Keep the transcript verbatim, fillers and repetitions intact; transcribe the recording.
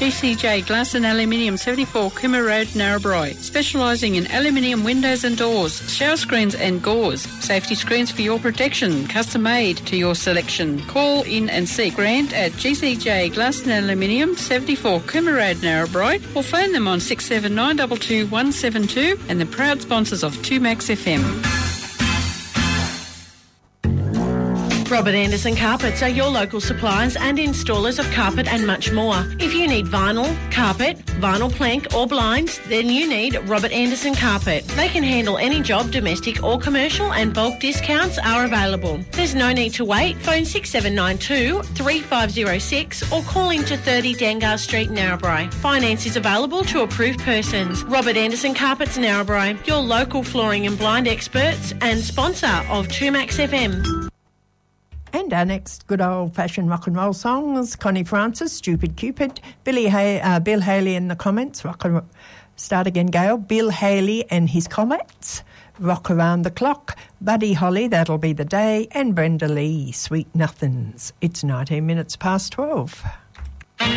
G C J Glass and Aluminium, seventy-four Cooma Road, Narrabri. Specialising in aluminium windows and doors, shower screens and gauze. Safety screens for your protection, custom made to your selection. Call in and see Grant at G C J Glass and Aluminium, seventy-four Cooma Road, Narrabri, or phone them on six seven nine two two one seven two, and the proud sponsors of two Max F M. Robert Anderson Carpets are your local suppliers and installers of carpet and much more. If you need vinyl, carpet, vinyl plank or blinds, then you need Robert Anderson Carpet. They can handle any job, domestic or commercial, and bulk discounts are available. There's no need to wait. Phone six seven nine two three five zero six or call into thirty Dangar Street, Narrabri. Finance is available to approved persons. Robert Anderson Carpets, Narrabri, your local flooring and blind experts and sponsor of two Max F M. And our next good old-fashioned rock and roll songs, Connie Francis, Stupid Cupid, Billy Hay- uh, Bill Haley in the comments, rock and, start again, Gail, Bill Haley and his comments, Rock Around the Clock, Buddy Holly, That'll Be the Day, and Brenda Lee, Sweet Nothings. It's nineteen minutes past twelve.